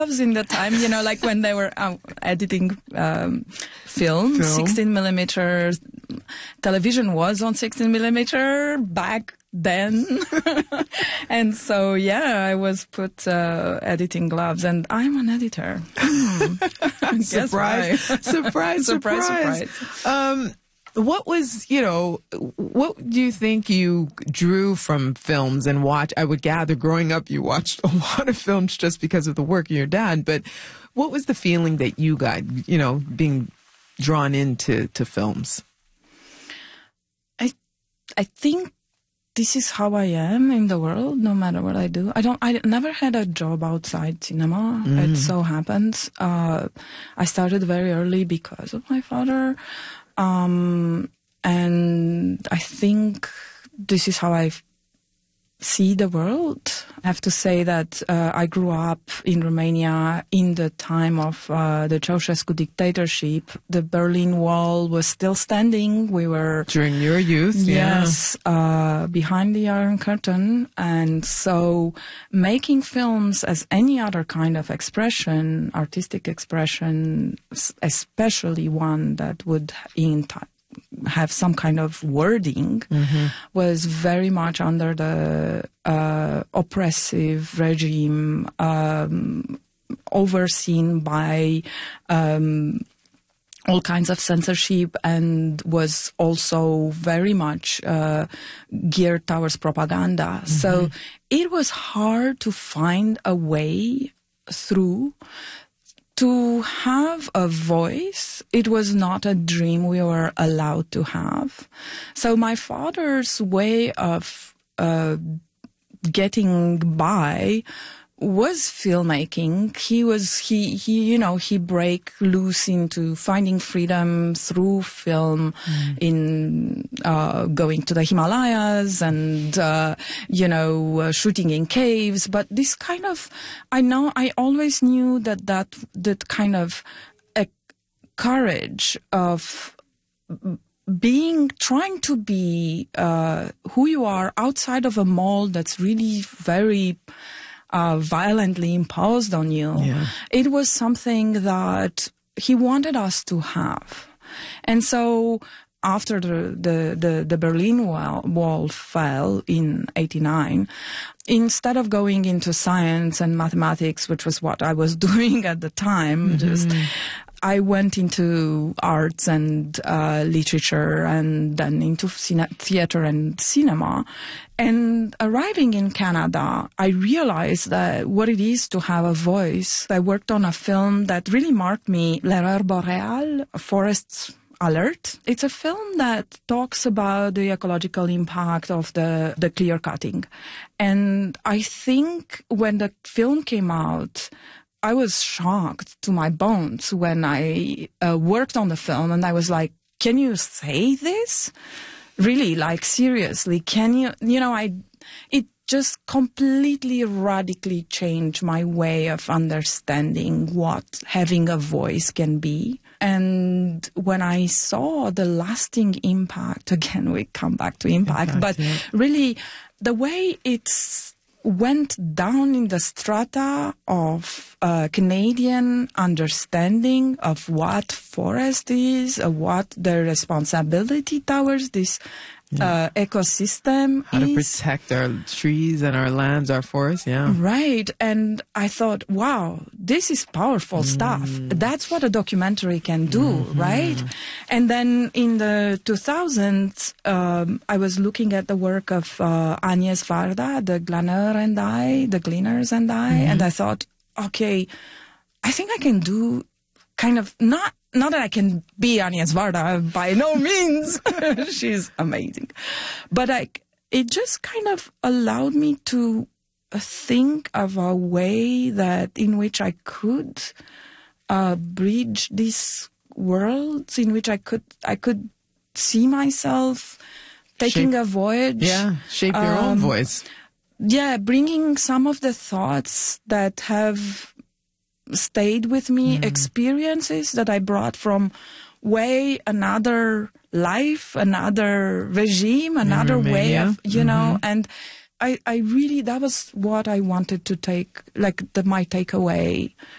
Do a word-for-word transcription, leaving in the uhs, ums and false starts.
in the time, you know, like when they were uh, editing um, film, Film. sixteen millimeter television was on sixteen millimeter back then. And so, yeah, I was put uh, editing gloves, and I'm an editor. Mm. Surprise, surprise, surprise, surprise, surprise. Um, what was, you know, what do you think you drew from films and watch? I would gather growing up you watched a lot of films just because of the work of your dad, but what was the feeling that you got, you know, being drawn into to films? I I think this is how I am in the world, no matter what I do. I don't. I never had a job outside cinema. Mm. It so happens. Uh, I started very early because of my father. Um, and I think this is how I f- see the world. I have to say that uh, I grew up in Romania in the time of uh, the Ceausescu dictatorship. The Berlin Wall was still standing. We were... During your youth, yes, yeah. uh, behind the Iron Curtain. And so making films as any other kind of expression, artistic expression, especially one that would in time have some kind of wording, mm-hmm. was very much under the uh, oppressive regime, um, overseen by um, all kinds of censorship, and was also very much uh, geared towards propaganda. Mm-hmm. So it was hard to find a way through. To have a voice, it was not a dream we were allowed to have. So my father's way of uh, getting by was filmmaking. He was, he, he, you know, he break loose into finding freedom through film, mm. in, uh, going to the Himalayas and, uh, you know, uh, shooting in caves. But this kind of, I know, I always knew that that, that kind of a courage of being, trying to be, uh, who you are outside of a mold that's really very, Uh, violently imposed on you. Yeah. It was something that he wanted us to have. And so after the, the, the, the Berlin wall, wall fell in eighty-nine, instead of going into science and mathematics, which was what I was doing at the time, mm-hmm. just I went into arts and uh, literature, and then into cine- theater and cinema. And arriving in Canada, I realized that what it is to have a voice. I worked on a film that really marked me, L'Erreur Boréale, Forests Alert. It's a film that talks about the ecological impact of the, the clear cutting. And I think when the film came out, I was shocked to my bones when I uh, worked on the film, and I was like, can you say this? Really, like, seriously, can you, you know, I, it just completely radically changed my way of understanding what having a voice can be. And when I saw the lasting impact, again, we come back to impact, impact but yeah. really the way it's went down in the strata of uh, Canadian understanding of what forest is, of what their responsibility towards this yeah. uh, ecosystem How is. to protect our trees and our lands, our forests, yeah. Right. And I thought, wow, this is powerful mm. stuff. That's what a documentary can do, mm-hmm. right? And then in the two thousands, um, I was looking at the work of uh, Agnes Varda, the Glaneur and I, the Gleaners and I, mm-hmm. and I thought, okay, I think I can do kind of not Not that I can be Agnes Varda, by no means. She's amazing. But I, it just kind of allowed me to think of a way that in which I could uh, bridge these worlds, in which I could I could see myself taking shape, a voyage. Yeah, shape your um, own voice. Yeah, bringing some of the thoughts that have stayed with me, mm. experiences that I brought from way another life, another regime, another way of, you mm-hmm. know, and I, I really, that was what I wanted to take, like the, my takeaway